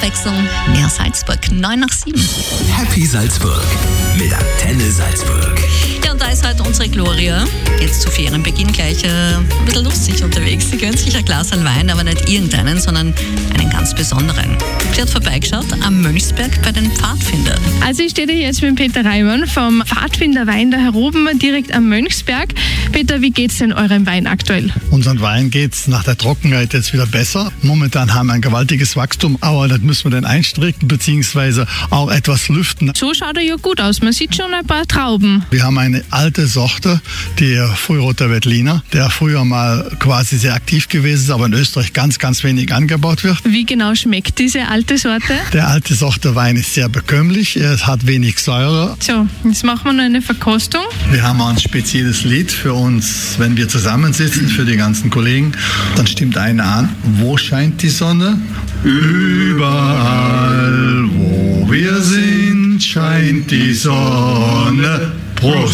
Abwechslung, mehr Salzburg, 6:09. Happy Salzburg mit Antenne Salzburg. Ja, und da ist heute unsere Gloria, jetzt zu Ferienbeginn gleich ein bisschen lustig unterwegs. Sie gönnt sich ein Glas Wein, aber nicht irgendeinen, sondern einen ganz besonderen. Sie hat vorbeigeschaut am Mönchsberg bei den Pfadfindern. Also ich stehe hier jetzt mit Peter Reimann vom Pfadfinderwein da heroben, direkt am Mönchsberg. Peter, wie geht's denn eurem Wein aktuell? Unseren Wein geht's nach der Trockenheit jetzt wieder besser. Momentan haben wir ein gewaltiges Wachstum, aber das müssen wir dann einstricken bzw. auch etwas lüften. So schaut er ja gut aus. Man sieht schon ein paar Trauben. Wir haben eine alte Sorte, der Frühroter Veltliner, der früher mal quasi sehr aktiv gewesen ist, aber in Österreich ganz, ganz wenig angebaut wird. Wie genau schmeckt diese alte Sorte? Der alte Sorte Wein ist sehr bekömmlich, er hat wenig Säure. So, jetzt machen wir noch eine Verkostung. Wir haben auch ein spezielles Lied für uns, wenn wir zusammensitzen, für die ganzen Kollegen. Dann stimmt einer an, wo scheint die Sonne? Überall, wo wir sind, scheint die Sonne. Prost!